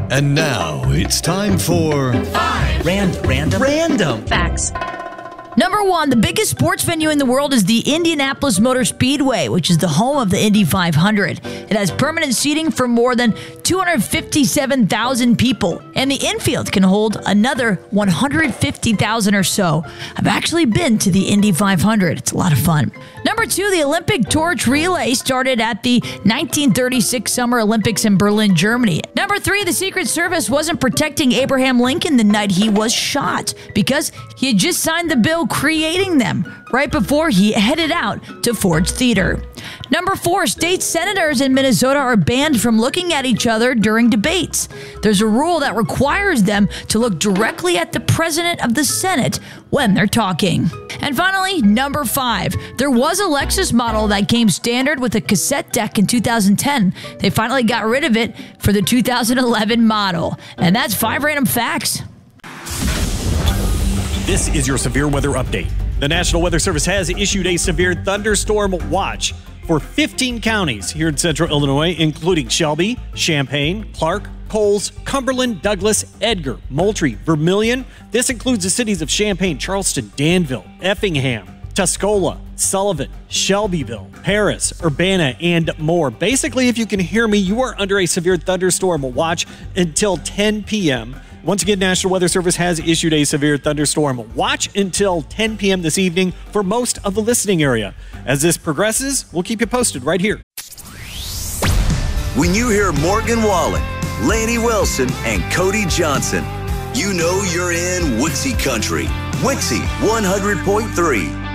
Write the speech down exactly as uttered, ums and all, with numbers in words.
And now it's time for Five Random Random Random Facts. Number one, the biggest sports venue in the world is the Indianapolis Motor Speedway, which is the home of the Indy five hundred. It has permanent seating for more than two hundred fifty-seven thousand people, and the infield can hold another one hundred fifty thousand or so. I've actually been to the Indy five hundred. It's a lot of fun. Number two, the Olympic torch relay started at the nineteen thirty-six Summer Olympics in Berlin, Germany. Number three, the Secret Service wasn't protecting Abraham Lincoln the night he was shot because he had just signed the bill creating them right before he headed out to Ford's Theater. Number four, state senators in Minnesota are banned from looking at each other during debates. There's a rule that requires them to look directly at the president of the Senate when they're talking. And finally, number five, there was a Lexus model that came standard with a cassette deck in two thousand ten. They finally got rid of it for the two thousand eleven model. And that's five random facts. This is your severe weather update. The National Weather Service has issued a severe thunderstorm watch for fifteen counties here in central Illinois, including Shelby, Champaign, Clark, Coles, Cumberland, Douglas, Edgar, Moultrie, Vermilion. This includes the cities of Champaign, Charleston, Danville, Effingham, Tuscola, Sullivan, Shelbyville, Paris, Urbana, and more. Basically, if you can hear me, you are under a severe thunderstorm watch until ten p m Once again, National Weather Service has issued a severe thunderstorm watch until ten p m this evening for most of the listening area. As this progresses, we'll keep you posted right here. When you hear Morgan Wallen, Laney Wilson, and Cody Johnson, you know you're in Wixie Country. Wixie one hundred point three.